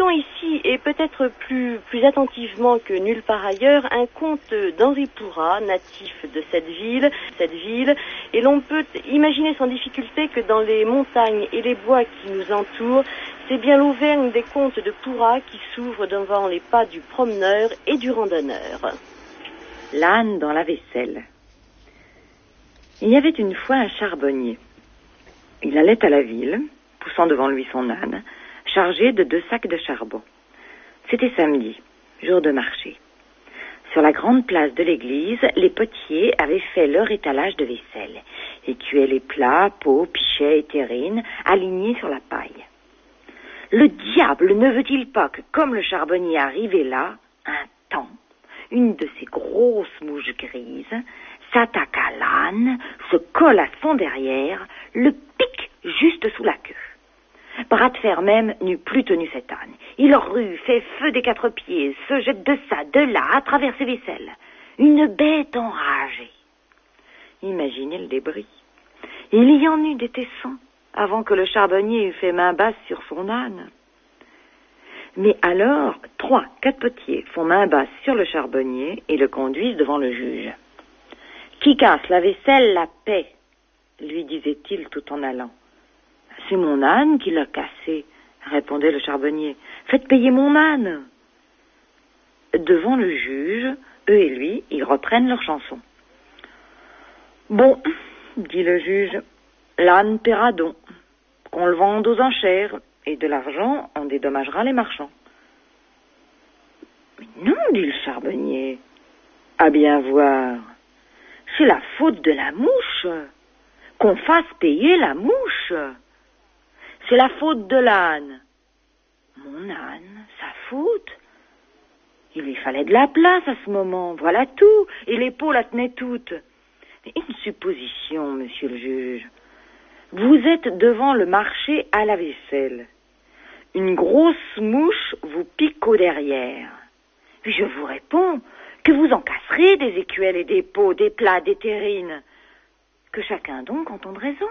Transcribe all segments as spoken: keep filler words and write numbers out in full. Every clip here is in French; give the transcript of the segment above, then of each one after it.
citons ici, et peut-être plus, plus attentivement que nulle part ailleurs, un conte d'Henri Pourrat, natif de cette ville, cette ville, et l'on peut imaginer sans difficulté que dans les montagnes et les bois qui nous entourent, c'est bien l'Auvergne des contes de Pourrat qui s'ouvre devant les pas du promeneur et du randonneur. L'âne dans la vaisselle. Il y avait une fois un charbonnier. Il allait à la ville, poussant devant lui son âne, chargé de deux sacs de charbon. C'était samedi, jour de marché. Sur la grande place de l'église, les potiers avaient fait leur étalage de vaisselle, écuelles et plats, pots, pichets et terrines, alignés sur la paille. Le diable ne veut-il pas que, comme le charbonnier arrivait là, un temps, une de ces grosses mouches grises s'attaque à l'âne, se colle à son derrière, le pique juste sous la queue. Bras de fer même n'eût plus tenu cet âne. Il rue, fait feu des quatre pieds, se jette de ça, de là, à travers ses vaisselles. Une bête enragée. Imaginez le débris. Il y en eut des tessons avant que le charbonnier eût fait main basse sur son âne. Mais alors, trois, quatre potiers font main basse sur le charbonnier et le conduisent devant le juge. « Qui casse la vaisselle, la paie ?» lui disait-il tout en allant. « C'est mon âne qui l'a cassé, » répondait le charbonnier. « Faites payer mon âne !» Devant le juge, eux et lui, ils reprennent leur chanson. « Bon, » dit le juge, « l'âne paiera donc, qu'on le vende aux enchères, et de l'argent, on dédommagera les marchands. » « Mais non, dit le charbonnier, à bien voir, c'est la faute de la mouche, qu'on fasse payer la mouche. C'est la faute de l'âne. » Mon âne, sa faute? Il lui fallait de la place à ce moment, voilà tout, et les peaux la tenaient toute. Mais une supposition, monsieur le juge. Vous êtes devant le marché à la vaisselle. Une grosse mouche vous pique au derrière. Puis je vous réponds que vous en casserez des écuelles et des pots, des plats, des terrines. Que chacun donc entende raison.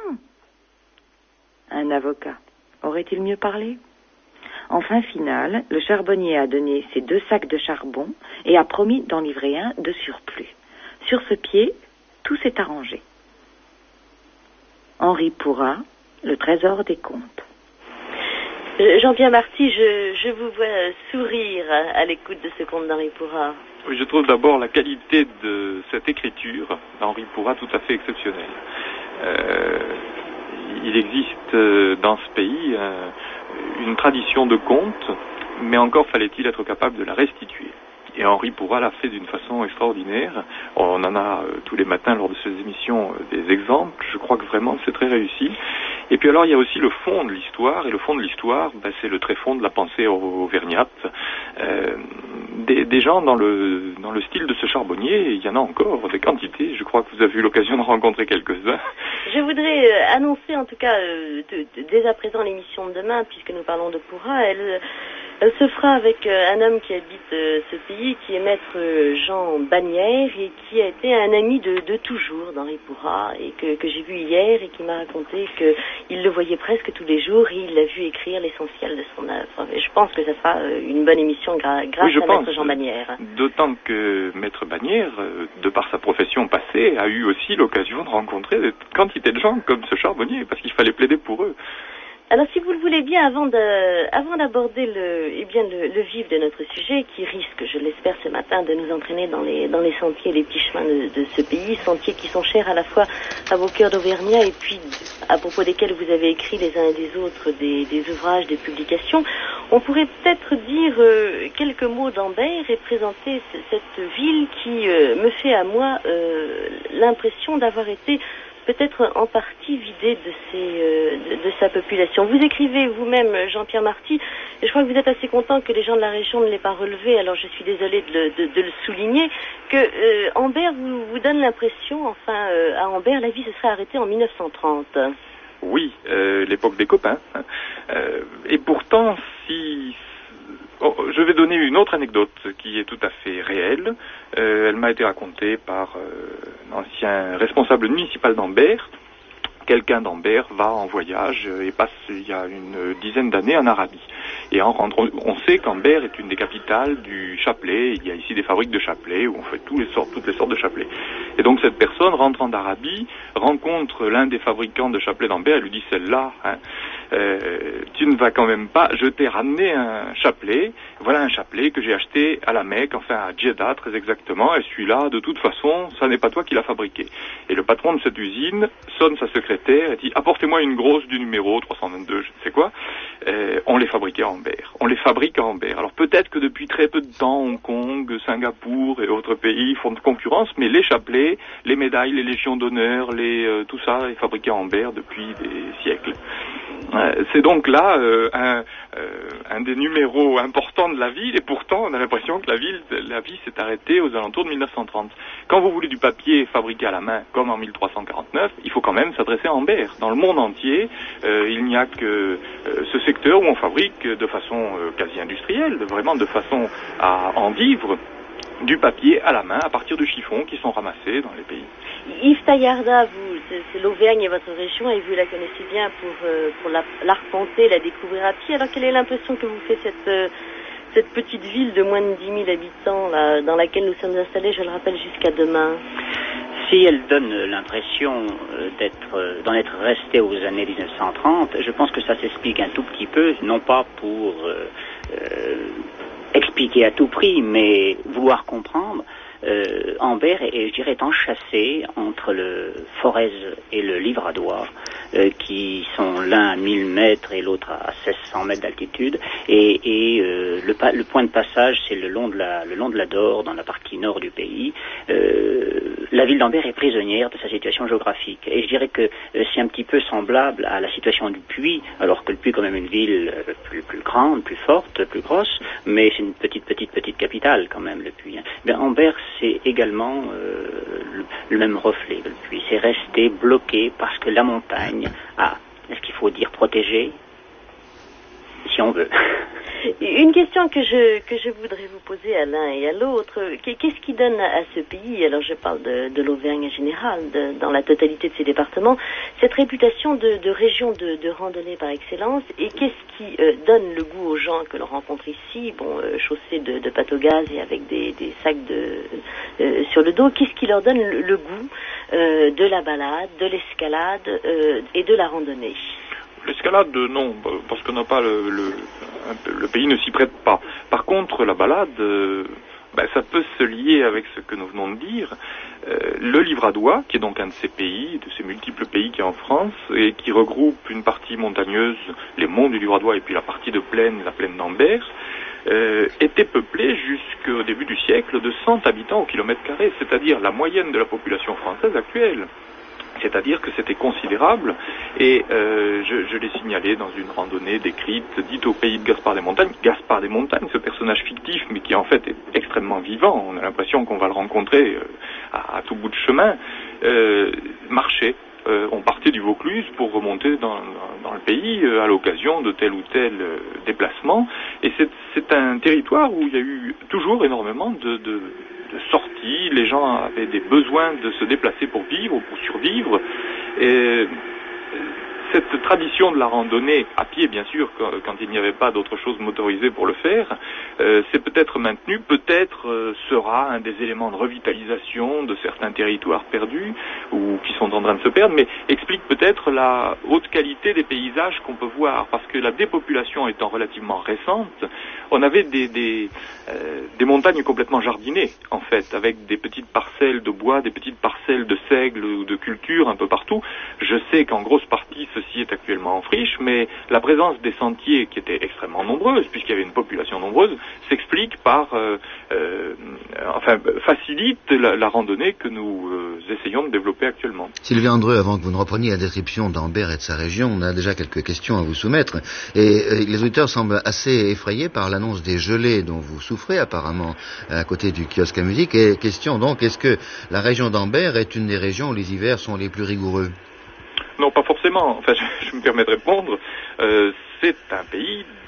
Un avocat, aurait-il mieux parlé? En fin finale, le charbonnier a donné ses deux sacs de charbon et a promis d'en livrer un de surplus. Sur ce pied, tout s'est arrangé. Henri Pourrat, Le trésor des contes. Jean-Pierre Marty, je, je vous vois sourire à l'écoute de ce conte d'Henri Pourrat. Oui, je trouve d'abord la qualité de cette écriture d'Henri Pourrat tout à fait exceptionnelle. Euh, il existe dans ce pays euh, une tradition de contes, mais encore fallait-il être capable de la restituer. Et Henri Pourrat l'a fait d'une façon extraordinaire. On en a euh, tous les matins lors de ces émissions euh, des exemples. Je crois que vraiment c'est très réussi. Et puis alors il y a aussi le fond de l'histoire. Et le fond de l'histoire, ben, c'est le tréfonds de la pensée auvergnate. Euh, des, des gens dans le, dans le style de ce charbonnier, il y en a encore des quantités. Je crois que vous avez eu l'occasion de rencontrer quelques-uns. Je voudrais euh, annoncer en tout cas euh, de, de, dès à présent l'émission de demain, puisque nous parlons de Pourrat. Elle, elle se fera avec euh, un homme qui habite euh, ce pays, qui est maître euh, Jean Bagnères, et qui a été un ami de, de toujours d'Henri Pourrat, et que, que j'ai vu hier, et qui m'a raconté qu'il le voyait presque tous les jours, et il l'a vu écrire l'essentiel de son œuvre. Et je pense que ça sera euh, une bonne émission gra- grâce oui, je à pense, maître Jean Bagnères. D'autant que maître Bagnères, de par sa profession passée, a eu aussi l'occasion de rencontrer des quantités de gens comme ce charbonnier, parce qu'il fallait plaider pour eux. Alors, si vous le voulez bien, avant de, avant d'aborder le, eh bien, le, le vif de notre sujet, qui risque, je l'espère ce matin, de nous entraîner dans les, dans les sentiers, les petits chemins de, de ce pays, sentiers qui sont chers à la fois à vos cœurs d'Auvergnat et puis à propos desquels vous avez écrit les uns et des autres des, des ouvrages, des publications, on pourrait peut-être dire euh, quelques mots d'Ambert et présenter c- cette ville qui euh, me fait à moi euh, l'impression d'avoir été peut-être en partie vidée de, ses, euh, de, de sa population. Vous écrivez vous-même, Jean-Pierre Marty, et je crois que vous êtes assez content que les gens de la région ne l'aient pas relevé, alors je suis désolée de le, de, de le souligner, que euh, Ambert vous, vous donne l'impression, enfin, euh, à Ambert, la vie se serait arrêtée en mille neuf cent trente. Oui, euh, l'époque des copains. Euh, et pourtant, si... Oh, je vais donner une autre anecdote qui est tout à fait réelle. Euh, elle m'a été racontée par euh, un ancien responsable municipal d'Ambert. Quelqu'un d'Ambert va en voyage et passe il y a une dizaine d'années en Arabie. Et en rentrant, on sait qu'Ambert est une des capitales du chapelet. Il y a ici des fabriques de chapelets où on fait tous les sortes, toutes les sortes de chapelets. Et donc cette personne, rentrant d'Arabie, rencontre l'un des fabricants de chapelets d'Ambert et lui dit, celle-là, hein, euh, tu ne vas quand même pas, je t'ai ramené un chapelet, voilà un chapelet que j'ai acheté à la Mecque, enfin à Jeddah très exactement, et celui-là, de toute façon, ça n'est pas toi qui l'as fabriqué. Et le patron de cette usine sonne sa secrétaire et dit, apportez-moi une grosse du numéro trois cent vingt-deux, je ne sais quoi. Euh, on les fabriquait à Ambert. On les fabrique à Ambert. Alors peut-être que depuis très peu de temps, Hong Kong, Singapour et autres pays font de concurrence, mais les chapelets, les médailles, les légions d'honneur, les, euh, tout ça est fabriqué à Ambert depuis des siècles. Euh, c'est donc là euh, un, euh, un des numéros importants de la ville, et pourtant on a l'impression que la ville, la vie s'est arrêtée aux alentours de mille neuf cent trente. Quand vous voulez du papier fabriqué à la main, comme en mille trois cent quarante-neuf, il faut quand même s'adresser à Ambert. Dans le monde entier, euh, il n'y a que euh, ce secteur où on fabrique de façon euh, quasi industrielle, vraiment de façon à en vivre, du papier à la main à partir de chiffons qui sont ramassés dans les pays. Yves Taillarda, vous, c'est, c'est l'Auvergne et votre région, et vous la connaissez bien pour, euh, pour la, l'arpenter, la découvrir à pied. Alors quelle est l'impression que vous fait cette, euh, cette petite ville de moins de dix mille habitants là, dans laquelle nous sommes installés, je le rappelle, jusqu'à demain? Si elle donne l'impression d'être, d'en être restée aux années mille neuf cent trente, je pense que ça s'explique un tout petit peu, non pas pour euh, euh, expliquer à tout prix, mais vouloir comprendre. Euh, Ambert est, je dirais, enchâssé entre le Forez et le Livradois, euh, qui sont l'un à mille mètres et l'autre à seize cents mètres d'altitude, et, et euh, le, le point de passage, c'est le long de la, le long de la Dore, dans la partie nord du pays. Euh, la ville d'Ambert est prisonnière de sa situation géographique, et je dirais que euh, c'est un petit peu semblable à la situation du Puy, alors que le Puy est quand même une ville euh, plus, plus grande, plus forte, plus grosse, mais c'est une petite, petite, petite capitale quand même, le Puy. Hein. Bien, Ambert, c'est également euh, le, le même reflet que le Puy. C'est resté bloqué parce que la montagne a, est-ce qu'il faut dire protégée, si on veut. Une question que je que je voudrais vous poser à l'un et à l'autre, qu'est-ce qui donne à ce pays, alors je parle de, de l'Auvergne en général, de, dans la totalité de ses départements, cette réputation de, de région de, de randonnée par excellence, et qu'est-ce qui euh, donne le goût aux gens que l'on rencontre ici, bon, euh, chaussés de, de pâte au gaz et avec des, des sacs de euh, sur le dos, qu'est-ce qui leur donne le, le goût euh, de la balade, de l'escalade euh, et de la randonnée? L'escalade, non, parce qu'on n'a pas le, le, le pays ne s'y prête pas. Par contre, la balade, euh, ben, ça peut se lier avec ce que nous venons de dire. Euh, le Livradois, qui est donc un de ces pays, de ces multiples pays qu'il y a en France, et qui regroupe une partie montagneuse, les monts du Livradois, et puis la partie de plaine, la plaine d'Ambert, euh, était peuplé jusqu'au début du siècle de cent habitants au kilomètre carré, c'est-à-dire la moyenne de la population française actuelle. C'est-à-dire que c'était considérable, et euh, je, je l'ai signalé dans une randonnée décrite, dite au pays de Gaspard des Montagnes. Gaspard des Montagnes, ce personnage fictif, mais qui en fait est extrêmement vivant, on a l'impression qu'on va le rencontrer euh, à, à tout bout de chemin, euh, marchait. Euh, on partait du Vaucluse pour remonter dans, dans, dans le pays euh, à l'occasion de tel ou tel euh, déplacement, et c'est, c'est un territoire où il y a eu toujours énormément de... de de sorties, les gens avaient des besoins de se déplacer pour vivre ou pour survivre, et cette tradition de la randonnée, à pied bien sûr, quand, quand il n'y avait pas d'autre chose motorisée pour le faire, euh, c'est peut-être maintenu, peut-être euh, sera un des éléments de revitalisation de certains territoires perdus, ou qui sont en train de se perdre, mais explique peut-être la haute qualité des paysages qu'on peut voir, parce que la dépopulation étant relativement récente, on avait des, des, euh, des montagnes complètement jardinées, en fait, avec des petites parcelles de bois, des petites parcelles de seigle ou de culture un peu partout. Je sais qu'en grosse partie, ceci est actuellement en friche, mais la présence des sentiers, qui étaient extrêmement nombreuses, puisqu'il y avait une population nombreuse, s'explique par, euh, euh, enfin, facilite la, la randonnée que nous euh, essayons de développer actuellement. Sylvie Andreu, avant que vous ne repreniez la description d'Ambert et de sa région, on a déjà quelques questions à vous soumettre, et euh, les auditeurs semblent assez effrayés par l'annonce des gelées dont vous souffrez apparemment à côté du kiosque à musique. Et question donc, est-ce que la région d'Ambert est une des régions où les hivers sont les plus rigoureux? Non, pas forcément. Enfin, je, je me permets de répondre. Euh, c'est un pays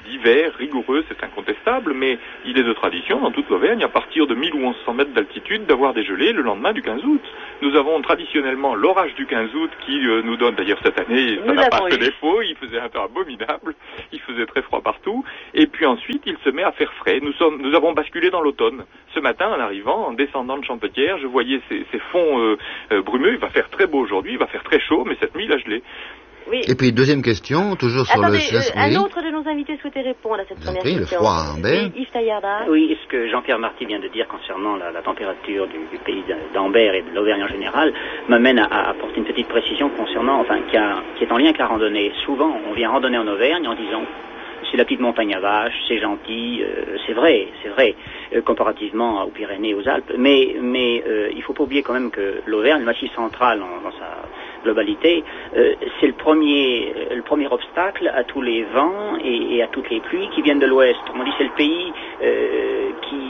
d'hiver rigoureux, c'est incontestable, mais il est de tradition dans toute l'Auvergne, à partir de mille ou onze cents mètres d'altitude, d'avoir des gelées le lendemain du quinze août. Nous avons traditionnellement l'orage du quinze août qui euh, nous donne, d'ailleurs cette année, ça n'a pas que défaut, il faisait un temps abominable, il faisait très froid partout, et puis ensuite il se met à faire frais. Nous sommes, nous avons basculé dans l'automne. Ce matin, en arrivant, en descendant de Champetière, je voyais ces, ces fonds euh, euh, brumeux, il va faire très beau aujourd'hui, il va faire très chaud, mais cette nuit il a gelé. Oui. Et puis, deuxième question, toujours sur Attendez, le C S. Euh, un autre de nos invités souhaitait répondre à cette première pris, question. Le froid à Ambert. Yves Taillardat. Oui, ce que Jean-Pierre Marty vient de dire concernant la, la température du, du pays d'Ambert et de l'Auvergne en général m'amène à, à apporter une petite précision concernant, enfin, qui, a, qui est en lien avec la randonnée. Souvent, on vient randonner en Auvergne en disant c'est la petite montagne à vaches, c'est gentil, euh, c'est vrai, c'est vrai, euh, comparativement aux Pyrénées et aux Alpes, mais, mais euh, il ne faut pas oublier quand même que l'Auvergne, le Massif central en, dans sa globalité, euh, c'est le premier, le premier obstacle à tous les vents et, et à toutes les pluies qui viennent de l'ouest. On dit c'est le pays euh,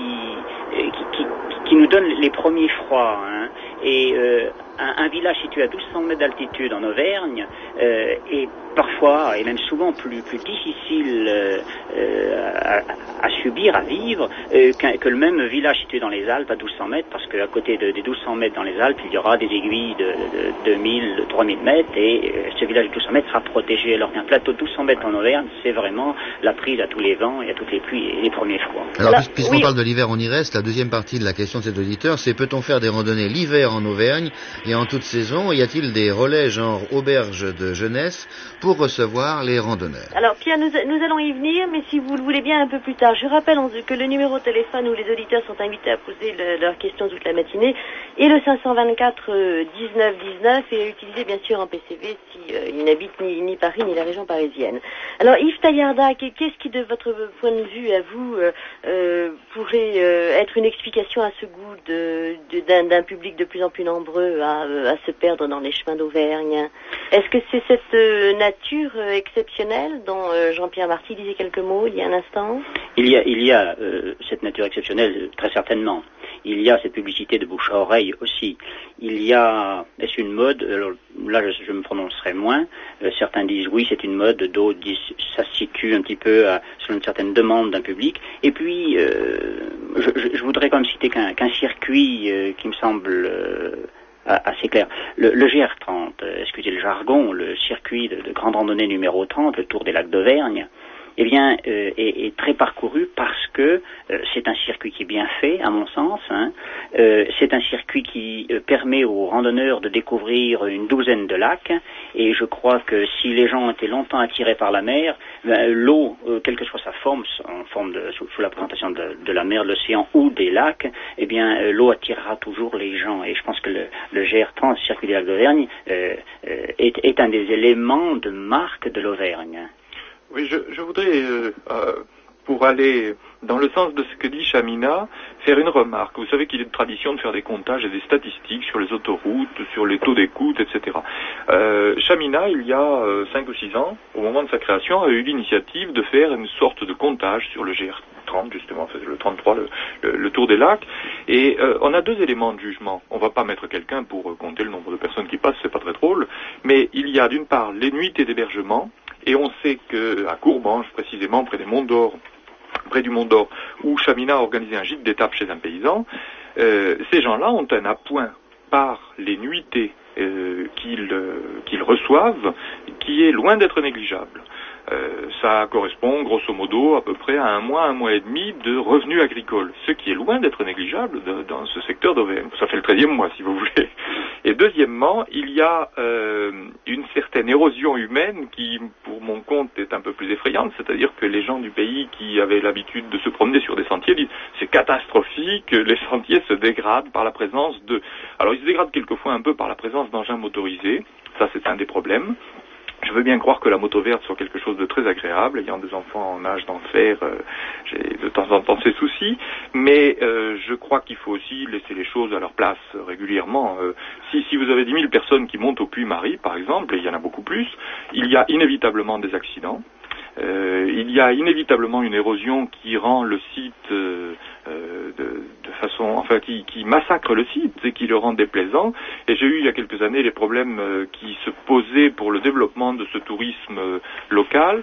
qui, qui, qui, qui nous donne les premiers froids. Hein. Et euh, un, un village situé à douze cents mètres d'altitude en Auvergne euh, est parfois, et même souvent, plus, plus difficile euh, euh, à, à subir, à vivre, euh, que le même village situé dans les Alpes à douze cents mètres, parce qu'à côté de, des douze cents mètres dans les Alpes, il y aura des aiguilles de, de deux mille, trois mille mètres, et euh, ce village de douze cents mètres sera protégé. Alors qu'un plateau de douze cents mètres en Auvergne, c'est vraiment la prise à tous les vents et à toutes les pluies et les premiers froids. Alors, Là, puisqu'on oui. parle de l'hiver, on y reste. La deuxième partie de la question de cet auditeur, c'est peut-on faire des randonnées l'hiver en Auvergne et en toute saison? Y a-t-il des relais genre auberge de jeunesse pour recevoir les randonneurs? Alors Pierre, nous, nous allons y venir, mais si vous le voulez bien un peu plus tard. Je rappelle que le numéro de téléphone où les auditeurs sont invités à poser le, leurs questions toute la matinée est le cinq cent vingt-quatre dix-neuf dix-neuf et à utiliser bien sûr en P C V si euh, il n'habite ni, ni Paris ni la région parisienne. Alors Yves Taillardat, qu'est-ce qui de votre point de vue à vous euh, euh, pourrait euh, être une explication à ce goût de, de, d'un, d'un public de plus en plus nombreux à, à se perdre dans les chemins d'Auvergne? Est-ce que c'est cette euh, nature euh, exceptionnelle dont euh, Jean-Pierre Marty disait quelques mots il y a un instant? Il y a, il y a euh, cette nature exceptionnelle, très certainement. Il y a cette publicité de bouche à oreille aussi. Il y a, est-ce une mode? Alors, là, je, je me prononcerai moins. Euh, certains disent oui, c'est une mode. D'autres disent ça se situe un petit peu à, selon une certaine demande d'un public. Et puis, euh, je, je, je voudrais quand même citer qu'un, qu'un circuit euh, qui me semble euh, assez clair. Le, le G R trente, excusez le jargon, le circuit de, de grande randonnée numéro trente, le Tour des Lacs d'Auvergne, eh bien, euh, est, est très parcouru parce que euh, c'est un circuit qui est bien fait, à mon sens. Hein. Euh, c'est un circuit qui euh, permet aux randonneurs de découvrir une douzaine de lacs. Et je crois que si les gens étaient longtemps attirés par la mer, ben, l'eau, euh, quelle que soit sa forme, en forme de, sous, sous la présentation de, de la mer, de l'océan ou des lacs, eh bien, euh, l'eau attirera toujours les gens. Et je pense que le, le G R trente, le circuit des lacs d'Auvergne, euh, euh, est, est un des éléments de marque de l'Auvergne. Oui, je, je voudrais, euh, euh, pour aller dans le sens de ce que dit Chamina, faire une remarque. Vous savez qu'il est de tradition de faire des comptages et des statistiques sur les autoroutes, sur les taux d'écoute, et cetera. Euh, Chamina, il y a euh, cinq ou six ans, au moment de sa création, a eu l'initiative de faire une sorte de comptage sur le G R trente, justement, enfin, le trente-trois, le, le, le Tour des Lacs. Et euh, on a deux éléments de jugement. On va pas mettre quelqu'un pour euh, compter le nombre de personnes qui passent, c'est pas très drôle. Mais il y a d'une part les nuitées d'hébergement. Et on sait qu'à Courbanche, précisément, près des Monts d'Or, près du Mont d'Or, où Chamina a organisé un gîte d'étape chez un paysan, euh, ces gens-là ont un appoint par les nuitées euh, qu'ils, euh, qu'ils reçoivent, qui est loin d'être négligeable. Euh, ça correspond grosso modo à peu près à un mois, un mois et demi de revenus agricoles, ce qui est loin d'être négligeable de, dans ce secteur d'Auvergne. Ça fait le treizième mois, si vous voulez. Et deuxièmement, il y a euh, une certaine érosion humaine qui, pour mon compte, est un peu plus effrayante, c'est-à-dire que les gens du pays qui avaient l'habitude de se promener sur des sentiers disent c'est catastrophique, les sentiers se dégradent par la présence de... Alors ils se dégradent quelquefois un peu par la présence d'engins motorisés, ça c'est un des problèmes. Je veux bien croire que la moto verte soit quelque chose de très agréable. Ayant des enfants en âge d'en faire, euh, j'ai de temps en temps ces soucis. Mais euh, je crois qu'il faut aussi laisser les choses à leur place euh, régulièrement. Euh, si, si vous avez dix mille personnes qui montent au Puy-Marie, par exemple, et il y en a beaucoup plus, il y a inévitablement des accidents. Euh, il y a inévitablement une érosion qui rend le site euh, euh, de, de façon, enfin, qui, qui massacre le site et qui le rend déplaisant. Et j'ai eu il y a quelques années les problèmes euh, qui se posaient pour le développement de ce tourisme euh, local.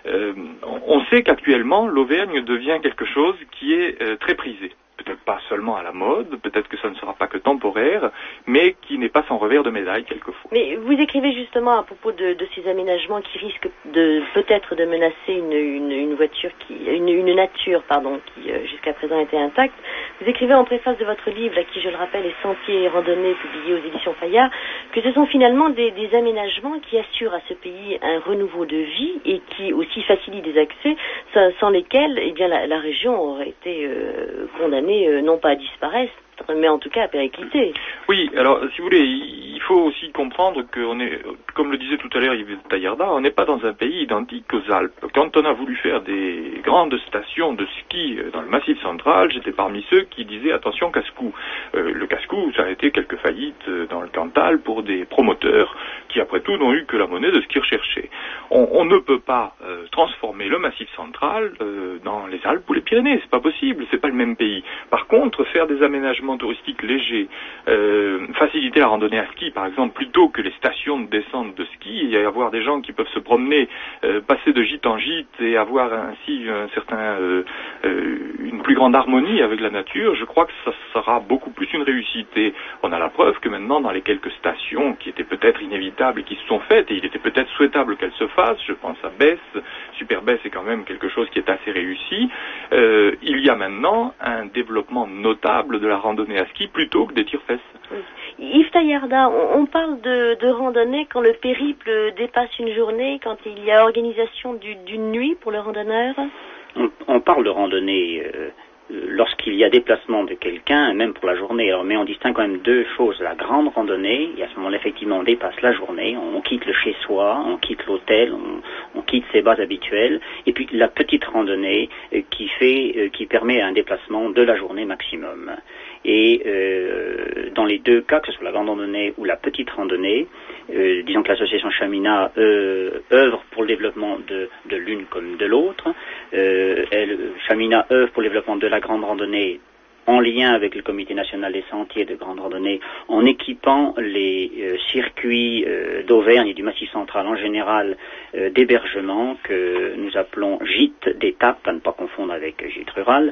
Euh, on sait qu'actuellement, l'Auvergne devient quelque chose qui est euh, très prisé. Peut-être pas seulement à la mode, peut-être que ça ne sera pas que temporaire, mais qui n'est pas sans revers de médaille quelquefois. Mais vous écrivez justement à propos de, de ces aménagements qui risquent de peut-être de menacer une, une, une voiture qui, une, une nature, pardon, qui euh, jusqu'à présent était intacte. Vous écrivez en préface de votre livre, là, qui je le rappelle est Sentiers et randonnées, publié aux éditions Fayard, que ce sont finalement des, des aménagements qui assurent à ce pays un renouveau de vie et qui aussi facilitent des accès, sans lesquels, eh bien, la, la région aurait été euh, condamnée Euh, non pas à disparaître, mais en tout cas à péricliter. Oui, alors si vous voulez, il faut aussi comprendre qu'on est, comme le disait tout à l'heure Yves Taillarda, on n'est pas dans un pays identique aux Alpes. Quand on a voulu faire des grandes stations de ski dans le Massif central, j'étais parmi ceux qui disaient attention casse-cou. Euh, le casse-cou, ça a été quelques faillites dans le Cantal pour des promoteurs qui après tout n'ont eu que la monnaie de ce qu'ils recherchaient. On, on ne peut pas euh, transformer le Massif central euh, dans les Alpes ou les Pyrénées, c'est pas possible, c'est pas le même pays. Par contre, faire des aménagements touristique léger, euh, faciliter la randonnée à ski par exemple, plutôt que les stations de descente de ski, et avoir des gens qui peuvent se promener, euh, passer de gîte en gîte et avoir ainsi un certain, euh, euh, une plus grande harmonie avec la nature, je crois que ça sera beaucoup plus une réussite. Et on a la preuve que maintenant dans les quelques stations qui étaient peut-être inévitables et qui se sont faites, et il était peut-être souhaitable qu'elles se fassent, je pense à Besse, Super Besse est quand même quelque chose qui est assez réussi, euh, il y a maintenant un développement notable de la randonnée à ski plutôt que des tire-fesses. Yves Taillarda, on, on parle de, de randonnée quand le périple dépasse une journée, quand il y a organisation du, d'une nuit pour le randonneur. On, on parle de randonnée euh, lorsqu'il y a déplacement de quelqu'un, même pour la journée. Alors, mais on distingue quand même deux choses. La grande randonnée, et à ce moment-là, effectivement, on dépasse la journée, on, on quitte le chez-soi, on quitte l'hôtel, on, on quitte ses bases habituelles. Et puis la petite randonnée euh, qui fait, euh, qui permet un déplacement de la journée maximum. Et euh, dans les deux cas, que ce soit la grande randonnée ou la petite randonnée, euh, disons que l'association Chamina euh, œuvre pour le développement de, de l'une comme de l'autre. Euh, elle, Chamina œuvre pour le développement de la grande randonnée en lien avec le Comité national des sentiers de grande randonnée, en équipant les euh, circuits euh, d'Auvergne et du Massif central en général euh, d'hébergement que nous appelons gîtes d'étape, à ne pas confondre avec gîtes rural.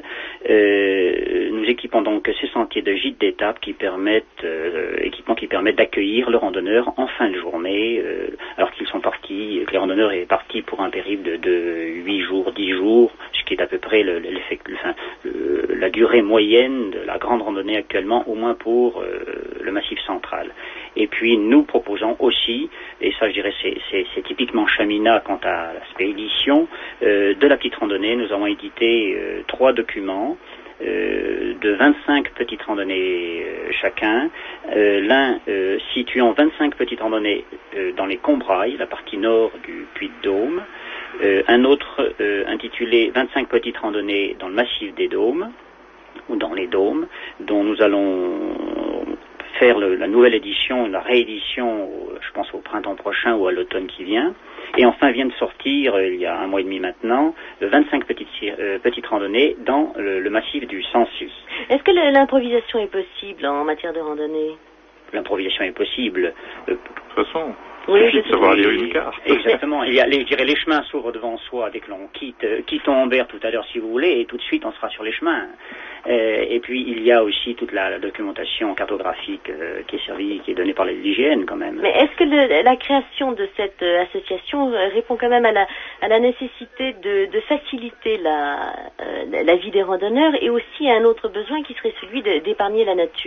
Euh, nous équipons donc ces sentiers de gîtes d'étape qui permettent, euh, équipements qui permettent d'accueillir le randonneur en fin de journée, euh, alors qu'ils sont partis, que les randonneurs est parti pour un périple de, de huit jours, dix jours, ce qui est à peu près le, le, le, enfin, le, la durée moyenne de la grande randonnée actuellement, au moins pour euh, le Massif central. Et puis nous proposons aussi, et ça je dirais c'est, c'est, c'est typiquement Chamina quant à l'aspect édition, euh, de la petite randonnée. Nous avons édité euh, trois documents euh, de vingt-cinq petites randonnées euh, chacun, euh, l'un euh, situant vingt-cinq petites randonnées euh, dans les Combrailles, la partie nord du Puy-de-Dôme, euh, un autre euh, intitulé vingt-cinq petites randonnées dans le massif des Dômes, ou dans les Dômes, dont nous allons faire le, la nouvelle édition, la réédition, je pense au printemps prochain ou à l'automne qui vient. Et enfin vient de sortir, euh, il y a un mois et demi maintenant, vingt-cinq petites, euh, petites randonnées dans le, le massif du Sancy. Est-ce que l'improvisation est possible en matière de randonnée ? L'improvisation est possible. Euh, de toute façon, oui, il suffit de savoir lire une carte. Exactement. Il y a, les, je dirais, les chemins s'ouvrent devant soi dès que l'on quitte. Euh, quittons Ambert tout à l'heure si vous voulez, et tout de suite on sera sur les chemins. Euh, et puis il y a aussi toute la, la documentation cartographique euh, qui est servie, qui est donnée par l'I G N quand même. Mais est-ce que le, la création de cette euh, association répond quand même à la, à la nécessité de, de faciliter la, euh, la vie des randonneurs et aussi à un autre besoin qui serait celui de, d'épargner la nature ?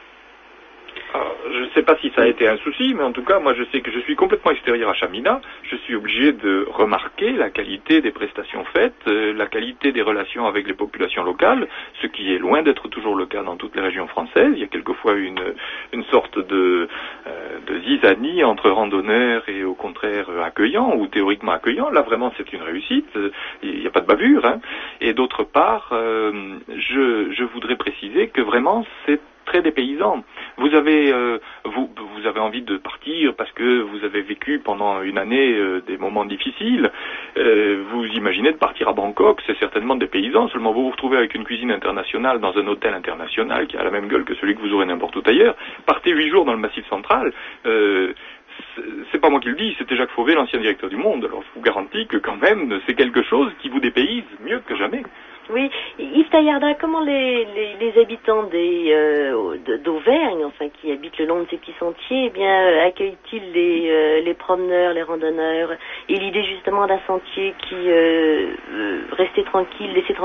Alors, je ne sais pas si ça a été un souci, mais en tout cas, moi je sais que je suis complètement extérieur à Chamina. Je suis obligé de remarquer la qualité des prestations faites, euh, la qualité des relations avec les populations locales, ce qui est loin d'être toujours le cas dans toutes les régions françaises. Il y a quelquefois une, une sorte de, euh, de zizanie entre randonneurs et au contraire accueillants, ou théoriquement accueillants. Là vraiment c'est une réussite, il n'y a pas de bavure. Hein. Et d'autre part, euh, je, je voudrais préciser que vraiment c'est très dépaysant. Vous avez, euh, vous, vous avez envie de partir parce que vous avez vécu pendant une année euh, des moments difficiles. Euh, vous imaginez de partir à Bangkok, c'est certainement dépaysant. Seulement vous vous retrouvez avec une cuisine internationale dans un hôtel international qui a la même gueule que celui que vous aurez n'importe où ailleurs. Partez huit jours dans le Massif central. Euh, c'est pas moi qui le dis, c'était Jacques Fauvet, l'ancien directeur du Monde. Alors je vous garantis que quand même, c'est quelque chose qui vous dépayse mieux que jamais. Oui, Yves Taillarda, comment les, les, les habitants des, euh, d'Auvergne, enfin qui habitent le long de ces petits sentiers, eh bien euh, accueillent-ils les, euh, les promeneurs, les randonneurs, et l'idée justement d'un sentier qui euh, euh, restait tranquille, laissait tranquille